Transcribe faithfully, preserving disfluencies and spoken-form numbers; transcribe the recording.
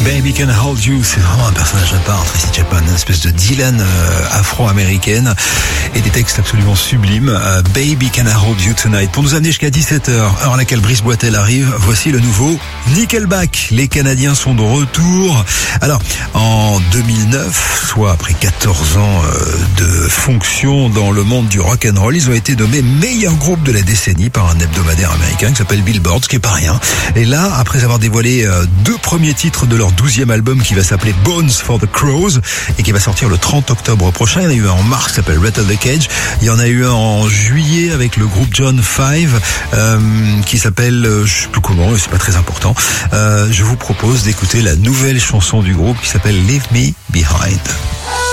Baby Can Hold You, c'est vraiment un personnage à part, Tracy Chapman, une espèce de Dylan euh, afro-américaine, et des textes absolument sublimes. euh, Baby Can Hold You Tonight. Pour nous amener jusqu'à dix-sept heures, heure à laquelle Brice Boitel arrive, voici le nouveau Nickelback. Les Canadiens sont de retour. Alors, en deux mille neuf, soit après quatorze ans euh, de fonction dans le monde du rock'n'roll, ils ont été nommés meilleur groupe de la décennie par un hebdomadaire américain qui s'appelle Billboard, ce qui est pas rien. Et là, après avoir dévoilé euh, deux premiers titres de leur douzième album qui va s'appeler Bones for the Crows et qui va sortir le trente octobre prochain, il y en a eu un en mars qui s'appelle Rattle the Cage, il y en a eu un en juillet avec le groupe John Five euh, qui s'appelle, euh, je sais plus comment, c'est pas très important. Euh, je vous propose d'écouter la nouvelle chanson du groupe qui s'appelle Leave Me Behind.